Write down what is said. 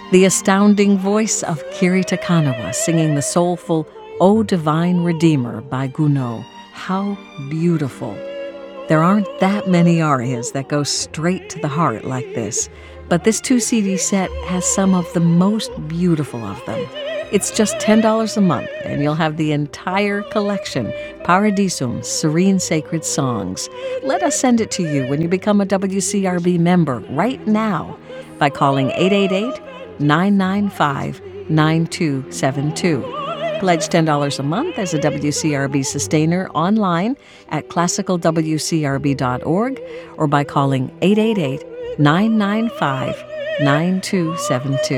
The astounding voice of Kiri Takanawa singing the soulful O Divine Redeemer by Gounod. How beautiful. There aren't that many arias that go straight to the heart like this, but this 2-CD set has some of the most beautiful of them. It's just $10 a month, and you'll have the entire collection, Paradisum, Serene Sacred Songs. Let us send it to you when you become a WCRB member right now by calling 888-995-9272. Pledge $10 a month as a WCRB sustainer online at classicalwcrb.org or by calling 888-995-9272.